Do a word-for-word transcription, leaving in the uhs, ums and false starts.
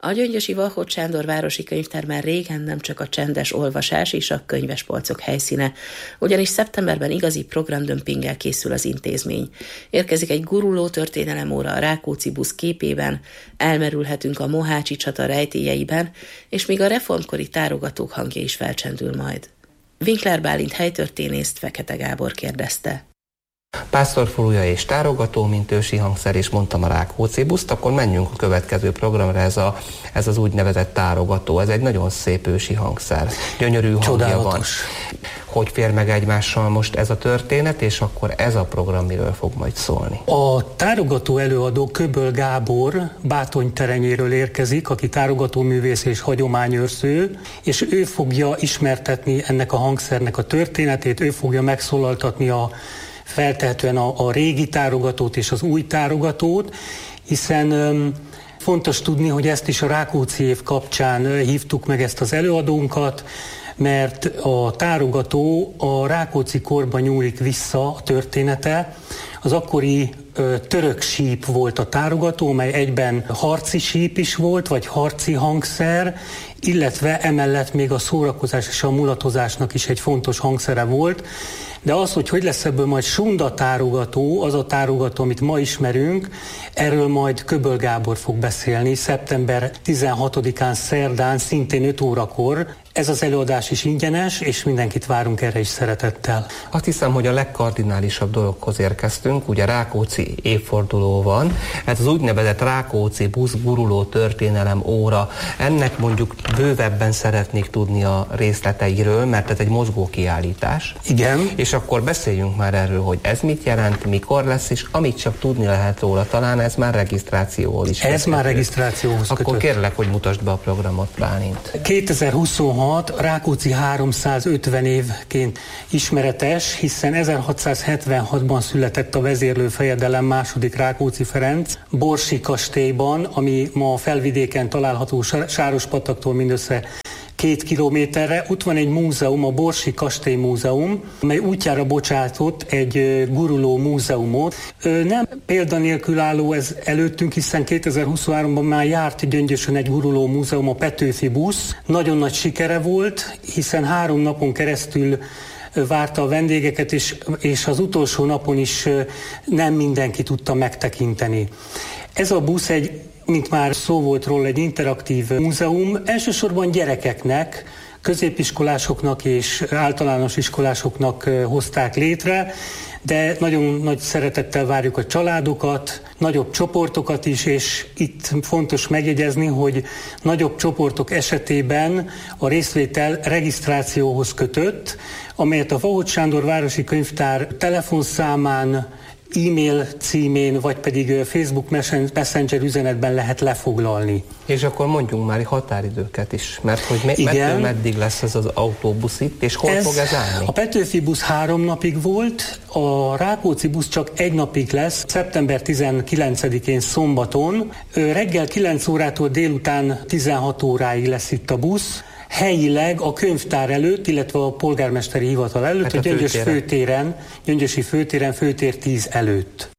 A gyöngyösi Vachot Sándor városi könyvtár már régen nem csak a csendes olvasás és a könyvespolcok helyszíne, ugyanis szeptemberben igazi programdömpinggel készül az intézmény. Érkezik egy guruló történelemóra a Rákóczi busz képében, elmerülhetünk a mohácsi csata rejtélyeiben, és még a reformkori tárogatók hangja is felcsendül majd. Winkler Bálint helytörténészt Fekete Gábor kérdezte. Pásztorfaluja és tárogató, mint ősi hangszer, és mondtam a Rákóczi buszt, akkor menjünk a következő programra, ez, a, ez az úgynevezett tárogató. Ez egy nagyon szép ősi hangszer. Gyönyörű hangja Csodálatos. van. Hogy fér meg egymással most ez a történet, és akkor ez a program miről fog majd szólni? A tárogató előadó Köböl Gábor Bátonyterenyéről érkezik, aki tárogatóművész és hagyományőrző, és ő fogja ismertetni ennek a hangszernek a történetét, ő fogja megszólaltatni a feltehetően a, a régi tárogatót és az új tárogatót, hiszen öm, fontos tudni, hogy ezt is a Rákóczi év kapcsán hívtuk meg ezt az előadónkat, mert a tárogató a Rákóczi korban nyúlik vissza a története. Az akkori ö, török síp volt a tárogató, mely egyben harci síp is volt, vagy harci hangszer, illetve emellett még a szórakozás és a mulatozásnak is egy fontos hangszere volt. De az, hogy hogy lesz ebből majd sunda tárogató, az a tárogató, amit ma ismerünk, erről majd Köböl Gábor fog beszélni szeptember tizenhatodikán szerdán, szintén öt órakor. Ez az előadás is ingyenes, és mindenkit várunk erre is szeretettel. Azt hiszem, hogy a legkardinálisabb dologhoz érkeztünk, ugye Rákóczi évforduló van, ez az úgynevezett Rákóczi busz guruló történelem óra. Ennek mondjuk bővebben szeretnék tudni a részleteiről, mert ez egy mozgó kiállítás. Igen. És akkor beszéljünk már erről, hogy ez mit jelent, mikor lesz, és amit csak tudni lehet róla, talán ez már regisztrációhoz is. Ez köthető. már regisztrációhoz Akkor kötött. kérlek, hogy mutasd be a programot, Bálint. kétezer-huszonhat Rákóczi háromszázötven évként ismeretes, hiszen ezerhatszázhetvenhatban született a vezérlő fejedelem második Rákóczi Ferenc Borsi kastélyban, ami ma a Felvidéken található Sárospataktól mindössze két kilométerre. Ott van egy múzeum, a Borsi Kastély Múzeum, mely útjára bocsátott egy guruló múzeumot. Nem példanélkül álló ez előttünk, hiszen kétezer-huszonháromban már járt Gyöngyösön egy guruló múzeum, a Petőfi busz. Nagyon nagy sikere volt, hiszen három napon keresztül várta a vendégeket, és, és az utolsó napon is nem mindenki tudta megtekinteni. Ez a busz egy, mint már szó volt róla, egy interaktív múzeum, elsősorban gyerekeknek, középiskolásoknak és általános iskolásoknak hozták létre, de nagyon nagy szeretettel várjuk a családokat, nagyobb csoportokat is, és itt fontos megjegyezni, hogy nagyobb csoportok esetében a részvétel regisztrációhoz kötött, amelyet a Vachot Sándor városi könyvtár telefonszámán, e-mail címén, vagy pedig Facebook Messenger üzenetben lehet lefoglalni. És akkor mondjunk már határidőket is, mert hogy me- mettől meddig lesz ez az autóbusz itt, és hol ez, fog ez állni? A Petőfi busz három napig volt, a Rákóczi busz csak egy napig lesz, szeptember tizenkilencedikén szombaton. Reggel kilenc órától délután tizenhat óráig lesz itt a busz. Helyileg a könyvtár előtt, illetve a polgármesteri hivatal előtt, hát a, a Gyöngyös főtéren, Gyöngyösi főtéren, főtér tíz előtt.